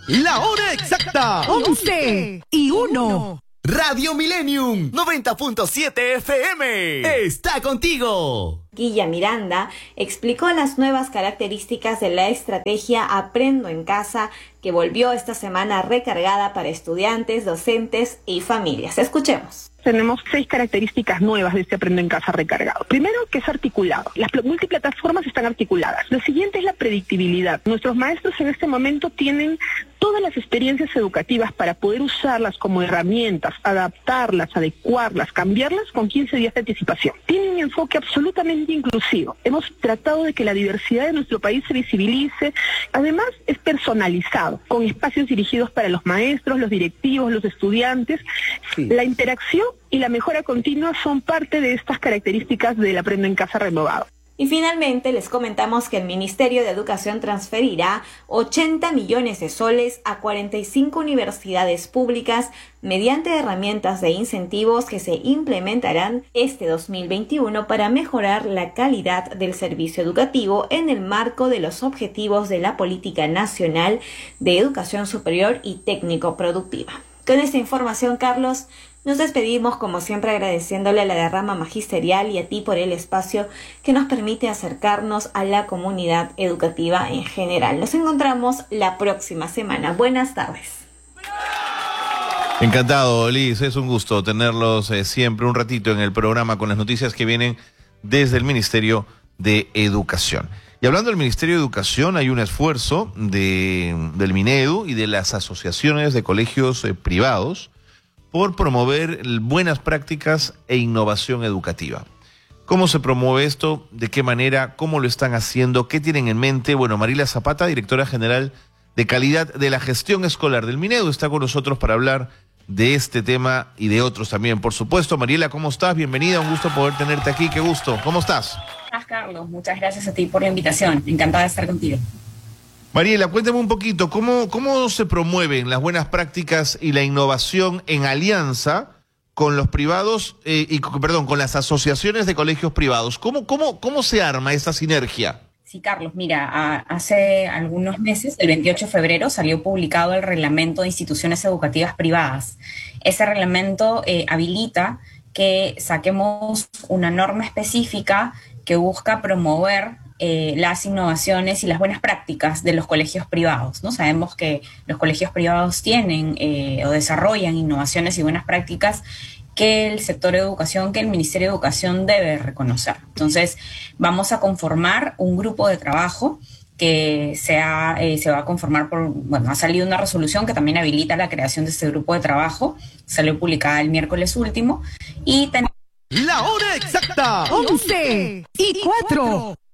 La hora exacta. 11:01. Radio Millennium 90.7 FM. Está contigo. Guilla Miranda explicó las nuevas características de la estrategia Aprendo en Casa, que volvió esta semana recargada para estudiantes, docentes y familias. Escuchemos. Tenemos 6 características nuevas de este Aprendo en Casa recargado. Primero, que es articulado. Las multiplataformas están articuladas. Lo siguiente es la predictibilidad. Nuestros maestros en este momento tienen todas las experiencias educativas para poder usarlas como herramientas, adaptarlas, adecuarlas, cambiarlas con 15 días de anticipación. Tiene un enfoque absolutamente inclusivo. Hemos tratado de que la diversidad de nuestro país se visibilice. Además, es personalizado, con espacios dirigidos para los maestros, los directivos, los estudiantes. Sí. La interacción y la mejora continua son parte de estas características del Aprendo en Casa renovado. Y finalmente les comentamos que el Ministerio de Educación transferirá 80 millones de soles a 45 universidades públicas mediante herramientas de incentivos que se implementarán este 2021 para mejorar la calidad del servicio educativo en el marco de los objetivos de la Política Nacional de Educación Superior y Técnico-Productiva. Con esta información, Carlos, nos despedimos como siempre agradeciéndole a la derrama magisterial y a ti por el espacio que nos permite acercarnos a la comunidad educativa en general. Nos encontramos la próxima semana. Buenas tardes. Encantado, Liz. Es un gusto tenerlos siempre un ratito en el programa con las noticias que vienen desde el Ministerio de Educación. Y hablando del Ministerio de Educación, hay un esfuerzo del Minedu y de las asociaciones de colegios privados por promover buenas prácticas e innovación educativa. ¿Cómo se promueve esto? ¿De qué manera? ¿Cómo lo están haciendo? ¿Qué tienen en mente? Bueno, Mariela Zapata, directora general de calidad de la gestión escolar del Minedu, está con nosotros para hablar de este tema y de otros también, por supuesto. Mariela, ¿cómo estás? Bienvenida, un gusto poder tenerte aquí. Qué gusto. ¿Cómo estás? Carlos, muchas gracias a ti por la invitación. Encantada de estar contigo. Mariela, cuéntame un poquito, ¿cómo se promueven las buenas prácticas y la innovación en alianza con los privados, con las asociaciones de colegios privados? ¿Cómo se arma esa sinergia? Sí, Carlos, mira, hace algunos meses, el 28 de febrero, salió publicado el Reglamento de Instituciones Educativas Privadas. Ese reglamento habilita que saquemos una norma específica que busca promover las innovaciones y las buenas prácticas de los colegios privados, ¿no? Sabemos que los colegios privados tienen o desarrollan innovaciones y buenas prácticas que el sector de educación, que el Ministerio de Educación debe reconocer. Entonces, vamos a conformar un grupo de trabajo que se va a conformar ha salido una resolución que también habilita la creación de este grupo de trabajo, salió publicada el miércoles último, y La hora exacta. 11:04.